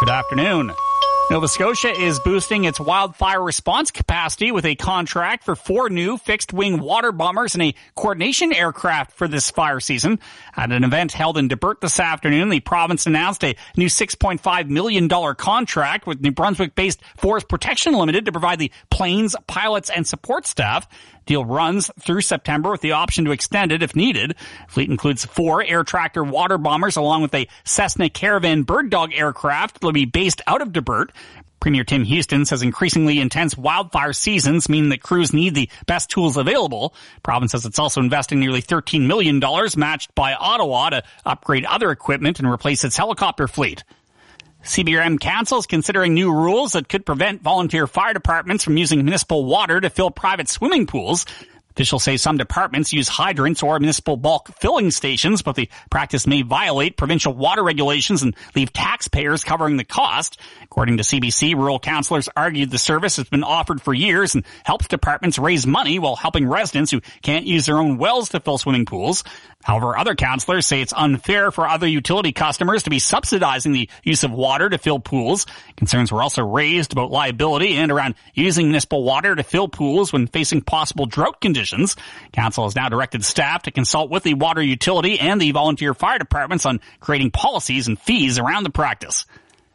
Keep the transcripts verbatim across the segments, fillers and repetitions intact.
Good afternoon. Nova Scotia is boosting its wildfire response capacity with a contract for four new fixed-wing water bombers and a coordination aircraft for this fire season. At an event held in Debert this afternoon, the province announced a new six point five million dollars contract with New Brunswick-based Forest Protection Limited to provide the planes, pilots, and support staff. Deal runs through September with the option to extend it if needed. Fleet includes four air tractor water bombers along with a Cessna Caravan Bird Dog aircraft that will be based out of Debert. Premier Tim Houston says increasingly intense wildfire seasons mean that crews need the best tools available. Province says it's also investing nearly thirteen million dollars matched by Ottawa to upgrade other equipment and replace its helicopter fleet. C B R M Council is considering new rules that could prevent volunteer fire departments from using municipal water to fill private swimming pools. Officials say some departments use hydrants or municipal bulk filling stations, but the practice may violate provincial water regulations and leave taxpayers covering the cost. According to C B C, rural councillors argued the service has been offered for years and helps departments raise money while helping residents who can't use their own wells to fill swimming pools. However, other councillors say it's unfair for other utility customers to be subsidizing the use of water to fill pools. Concerns were also raised about liability and around using municipal water to fill pools when facing possible drought conditions. Council has now directed staff to consult with the water utility and the volunteer fire departments on creating policies and fees around the practice.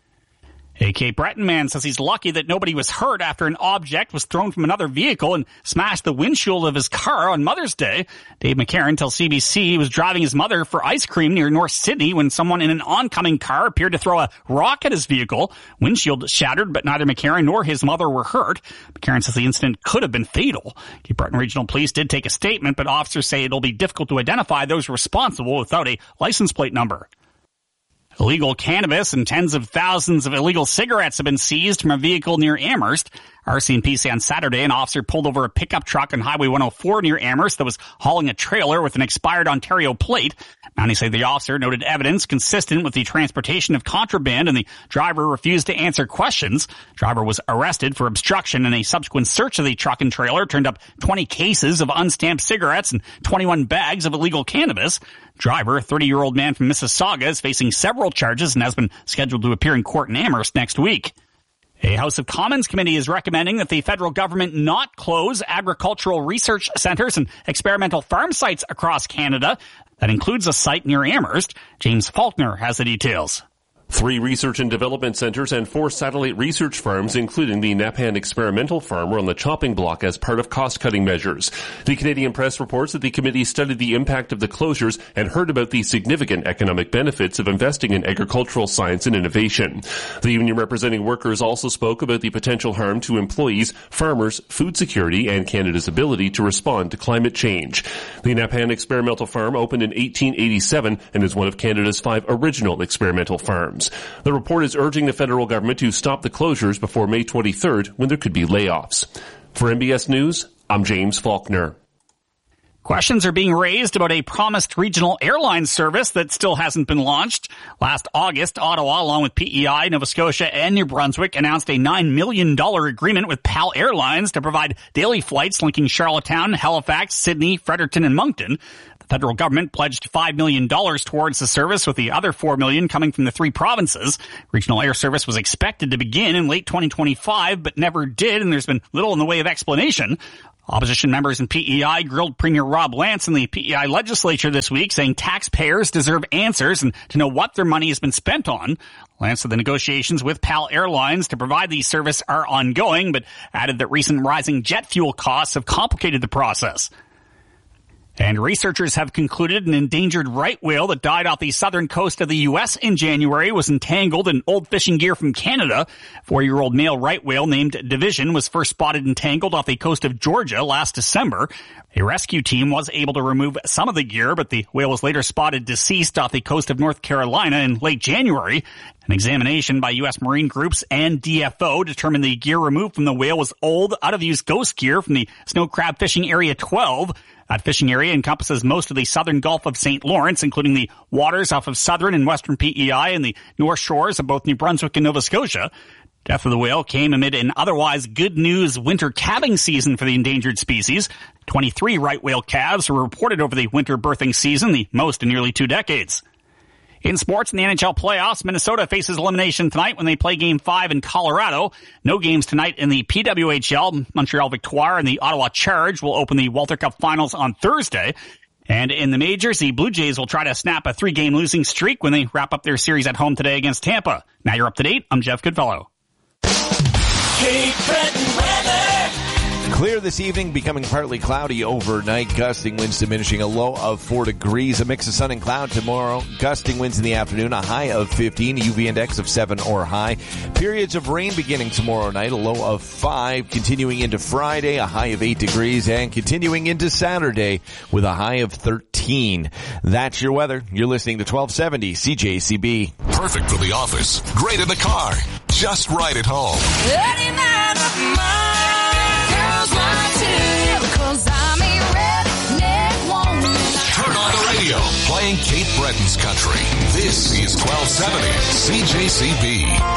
A Cape Breton man says he's lucky that nobody was hurt after an object was thrown from another vehicle and smashed the windshield of his car on Mother's Day. Dave McCarron tells C B C he was driving his mother for ice cream near North Sydney when someone in an oncoming car appeared to throw a rock at his vehicle. Windshield shattered, but neither McCarron nor his mother were hurt. McCarron says the incident could have been fatal. Cape Breton Regional Police did take a statement, but officers say it'll be difficult to identify those responsible without a license plate number. Illegal cannabis and tens of thousands of illegal cigarettes have been seized from a vehicle near Amherst. R C M P say on Saturday an officer pulled over a pickup truck on Highway one oh four near Amherst that was hauling a trailer with an expired Ontario plate. Mountie say the officer noted evidence consistent with the transportation of contraband and the driver refused to answer questions. Driver was arrested for obstruction and a subsequent search of the truck and trailer turned up twenty cases of unstamped cigarettes and twenty-one bags of illegal cannabis. Driver, a thirty-year-old man from Mississauga, is facing several charges and has been scheduled to appear in court in Amherst next week. A House of Commons committee is recommending that the federal government not close agricultural research centres and experimental farm sites across Canada. That includes a site near Amherst. James Faulkner has the details. Three research and development centers and four satellite research farms, including the Napan Experimental Farm, were on the chopping block as part of cost-cutting measures. The Canadian Press reports that the committee studied the impact of the closures and heard about the significant economic benefits of investing in agricultural science and innovation. The union representing workers also spoke about the potential harm to employees, farmers, food security, and Canada's ability to respond to climate change. The Napan Experimental Farm opened in eighteen eighty-seven and is one of Canada's five original experimental farms. The report is urging the federal government to stop the closures before May twenty-third, when there could be layoffs. For N B S News, I'm James Faulkner. Questions are being raised about a promised regional airline service that still hasn't been launched. Last August, Ottawa, along with P E I, Nova Scotia, and New Brunswick, announced a nine million dollars agreement with PAL Airlines to provide daily flights linking Charlottetown, Halifax, Sydney, Fredericton, and Moncton. The federal government pledged five million dollars towards the service, with the other four million dollars coming from the three provinces. Regional air service was expected to begin in late twenty twenty-five, but never did, and there's been little in the way of explanation. Opposition members in P E I grilled Premier Rob Lance in the P E I legislature this week, saying taxpayers deserve answers and to know what their money has been spent on. Lance said the negotiations with PAL Airlines to provide the service are ongoing, but added that recent rising jet fuel costs have complicated the process. And researchers have concluded an endangered right whale that died off the southern coast of the U S in January was entangled in old fishing gear from Canada. Four-year-old male right whale named Division was first spotted entangled off the coast of Georgia last December. A rescue team was able to remove some of the gear, but the whale was later spotted deceased off the coast of North Carolina in late January. An examination by U S Marine Groups and D F O determined the gear removed from the whale was old, out-of-use ghost gear from the Snow Crab Fishing Area twelve. That fishing area encompasses most of the southern Gulf of Saint Lawrence, including the waters off of southern and western P E I and the north shores of both New Brunswick and Nova Scotia. Death of the whale came amid an otherwise good news winter calving season for the endangered species. twenty-three right whale calves were reported over the winter birthing season, the most in nearly two decades. In sports, in the N H L playoffs, Minnesota faces elimination tonight when they play Game five in Colorado. No games tonight in the P W H L. Montreal Victoire and the Ottawa Charge will open the Walter Cup Finals on Thursday. And in the majors, the Blue Jays will try to snap a three-game losing streak when they wrap up their series at home today against Tampa. Now you're up to date. I'm Jeff Goodfellow. Cape Breton weather. Clear this evening, becoming partly cloudy overnight. Gusting winds diminishing, a low of four degrees. A mix of sun and cloud tomorrow. Gusting winds in the afternoon, a high of fifteen. U V index of seven or high. Periods of rain beginning tomorrow night, a low of five. Continuing into Friday, a high of eight degrees. And continuing into Saturday with a high of thirteen. That's your weather. You're listening to twelve seventy C J C B. Perfect for the office. Great in the car. Just right at home. thirty-nine of mine. Turn on the radio, playing Cape Breton's country. This is twelve seventy C J C B.